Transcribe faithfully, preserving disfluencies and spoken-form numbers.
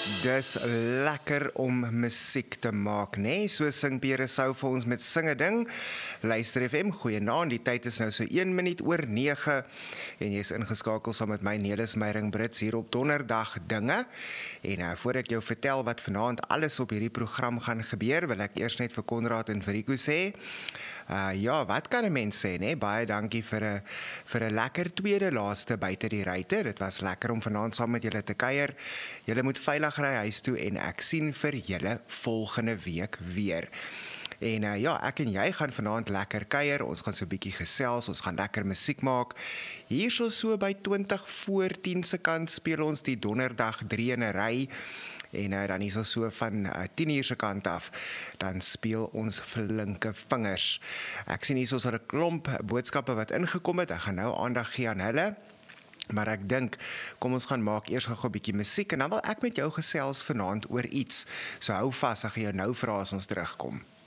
Dis lekker om musiek te maak, nee? So sing Pierre Sou vir ons met Singe Ding. Luister F M, goeienaand, die tyd is nou so een minuut oor nege en jy is ingeskakel saam met my Nelis Meyring Brits hier op Donderdag Dinge. En uh, voor ek jou vertel wat vanaand alles op hierdie program gaan gebeur, wil ek eers net vir Konrad en vir Rico sê, Uh, ja, wat kan 'n mens sê, nee? Baie dankie vir 'n vir 'n lekker tweede laaste buite die ruiter. Dit was lekker om vanaand saam met julle te kuier. Julle moet veilig ry huis toe en ek sien vir julle volgende week weer. En uh, ja, ek en jy gaan vanaand lekker kuier. Ons gaan so 'n bietjie gesels, ons gaan lekker musiek maak. Hier so so by twintig voor tien se kant speel ons die Donderdag drie in 'n ry. En uh, dan is ons so van uh, tien uur se kant af, dan speel ons flinke vingers. Ek sien hier so 'n klomp boodskappe wat ingekom het, ek gaan nou aandag gee aan hulle. Maar ek dink, kom ons gaan maak eers gou 'n bietjie musiek, en dan wil ek met jou gesels vanaand oor iets. So hou vas, ek gaan jou nou vra as ons terugkom.